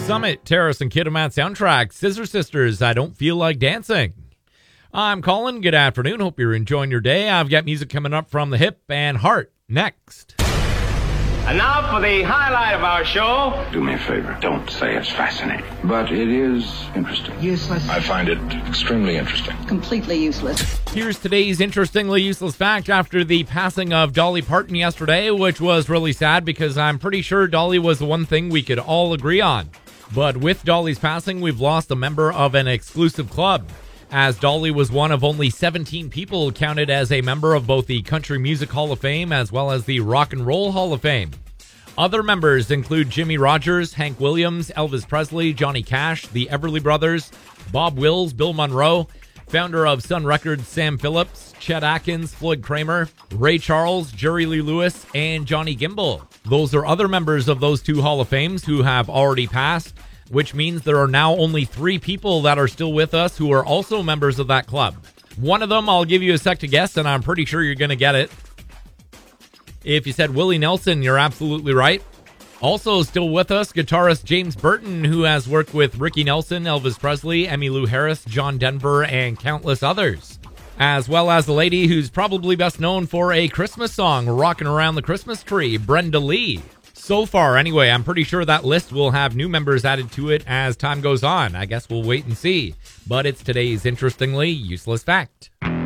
Summit, Terrace, and Kitimat soundtrack, Scissor Sisters, I Don't Feel Like Dancing. I'm Colin. Good afternoon. Hope you're enjoying your day. I've got music coming up from The Hip and Heart next. And now for the highlight of our show. Do me a favor. Don't say it's fascinating. But it is interesting. Useless. I find it extremely interesting. Completely useless. Here's today's interestingly useless fact after the passing of Dolly Parton yesterday, which was really sad because I'm pretty sure Dolly was the one thing we could all agree on. But with Dolly's passing, we've lost a member of an exclusive club, as Dolly was one of only 17 people counted as a member of both the Country Music Hall of Fame as well as the Rock and Roll Hall of Fame. Other members include Jimmy Rogers, Hank Williams, Elvis Presley, Johnny Cash, the Everly Brothers, Bob Wills, Bill Monroe, founder of Sun Records Sam Phillips, Chet Atkins, Floyd Kramer, Ray Charles, Jerry Lee Lewis, and Johnny Gimbel. Those are other members of those two Hall of Fames who have already passed, which means there are now only 3 people that are still with us who are also members of that club. One of them, I'll give you a sec to guess, and I'm pretty sure you're going to get it. If you said Willie Nelson, you're absolutely right. Also still with us, guitarist James Burton, who has worked with Ricky Nelson, Elvis Presley, Emmylou Harris, John Denver, and countless others. As well as the lady who's probably best known for a Christmas song, Rockin' Around the Christmas Tree, Brenda Lee. So far, anyway, I'm pretty sure that list will have new members added to it as time goes on. I guess we'll wait and see. But it's today's interestingly useless fact.